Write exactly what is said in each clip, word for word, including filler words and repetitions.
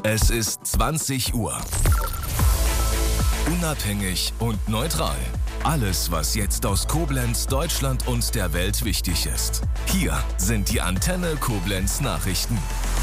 Es ist zwanzig Uhr. Unabhängig und neutral. Alles, was jetzt aus Koblenz, Deutschland und der Welt wichtig ist. Hier sind die Antenne Koblenz Nachrichten.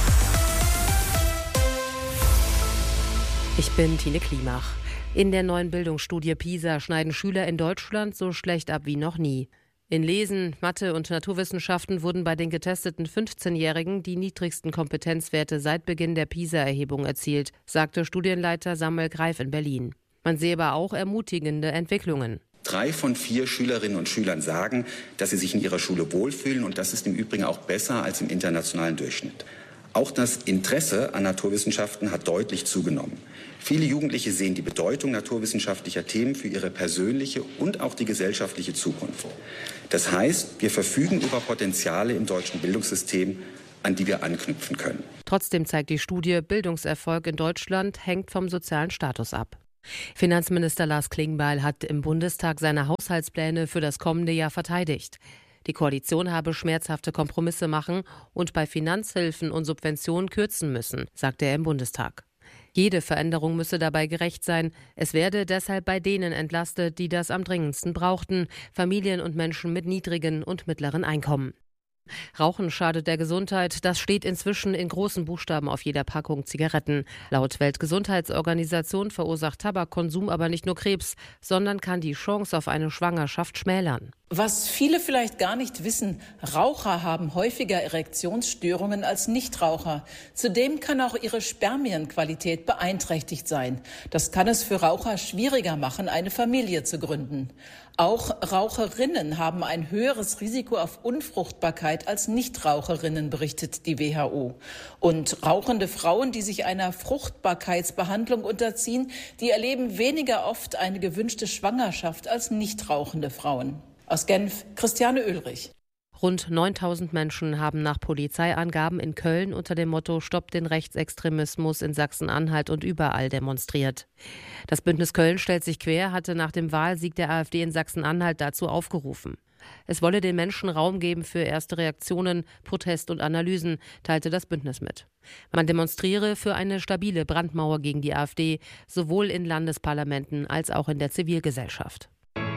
Ich bin Tine Klimach. In der neuen Bildungsstudie PISA schneiden Schüler in Deutschland so schlecht ab wie noch nie. In Lesen, Mathe und Naturwissenschaften wurden bei den getesteten fünfzehnjährigen die niedrigsten Kompetenzwerte seit Beginn der PISA-Erhebung erzielt, sagte Studienleiter Samuel Greif in Berlin. Man sehe aber auch ermutigende Entwicklungen. Drei von vier Schülerinnen und Schülern sagen, dass sie sich in ihrer Schule wohlfühlen, und das ist im Übrigen auch besser als im internationalen Durchschnitt. Auch das Interesse an Naturwissenschaften hat deutlich zugenommen. Viele Jugendliche sehen die Bedeutung naturwissenschaftlicher Themen für ihre persönliche und auch die gesellschaftliche Zukunft. Das heißt, wir verfügen über Potenziale im deutschen Bildungssystem, an die wir anknüpfen können. Trotzdem zeigt die Studie, Bildungserfolg in Deutschland hängt vom sozialen Status ab. Finanzminister Lars Klingbeil hat im Bundestag seine Haushaltspläne für das kommende Jahr verteidigt. Die Koalition habe schmerzhafte Kompromisse machen und bei Finanzhilfen und Subventionen kürzen müssen, sagte er im Bundestag. Jede Veränderung müsse dabei gerecht sein. Es werde deshalb bei denen entlastet, die das am dringendsten brauchten, Familien und Menschen mit niedrigen und mittleren Einkommen. Rauchen schadet der Gesundheit, das steht inzwischen in großen Buchstaben auf jeder Packung Zigaretten. Laut Weltgesundheitsorganisation verursacht Tabakkonsum aber nicht nur Krebs, sondern kann die Chance auf eine Schwangerschaft schmälern. Was viele vielleicht gar nicht wissen, Raucher haben häufiger Erektionsstörungen als Nichtraucher. Zudem kann auch ihre Spermienqualität beeinträchtigt sein. Das kann es für Raucher schwieriger machen, eine Familie zu gründen. Auch Raucherinnen haben ein höheres Risiko auf Unfruchtbarkeit als Nichtraucherinnen, berichtet die W H O. Und rauchende Frauen, die sich einer Fruchtbarkeitsbehandlung unterziehen, die erleben weniger oft eine gewünschte Schwangerschaft als nichtrauchende Frauen. Aus Genf, Christiane Oehlrich. Rund neuntausend Menschen haben nach Polizeiangaben in Köln unter dem Motto Stoppt den Rechtsextremismus in Sachsen-Anhalt und überall demonstriert. Das Bündnis Köln stellt sich quer hatte nach dem Wahlsieg der AfD in Sachsen-Anhalt dazu aufgerufen. Es wolle den Menschen Raum geben für erste Reaktionen, Protest und Analysen, teilte das Bündnis mit. Man demonstriere für eine stabile Brandmauer gegen die AfD, sowohl in Landesparlamenten als auch in der Zivilgesellschaft.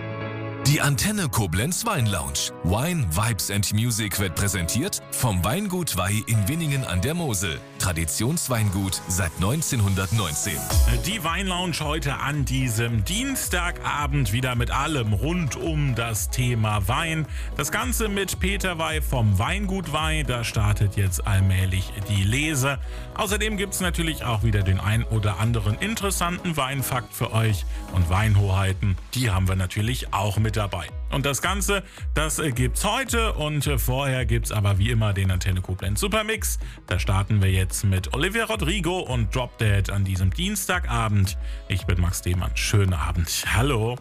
Die Antenne Koblenz Wein Lounge. Wine, Vibes and Music wird präsentiert vom Weingut Wey in Winningen an der Mosel. Traditionsweingut seit neunzehnhundertneunzehn. Die Wein Lounge heute an diesem Dienstagabend wieder mit allem rund um das Thema Wein. Das Ganze mit Peter Wey vom Weingut Wey. Da startet jetzt allmählich die Lese. Außerdem gibt es natürlich auch wieder den ein oder anderen interessanten Weinfakt für euch. Und Weinhoheiten, die haben wir natürlich auch mit dabei. Und das Ganze, das gibt's heute, und vorher gibt's aber wie immer den Antenne Koblenz Supermix. Da starten wir jetzt mit Olivia Rodrigo und Drop Dead an diesem Dienstagabend. Ich bin Max Demann. Schönen Abend. Hallo.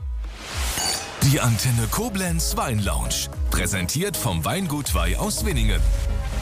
Die Antenne Koblenz Wein Lounge. Präsentiert vom Weingut Wey aus Winningen.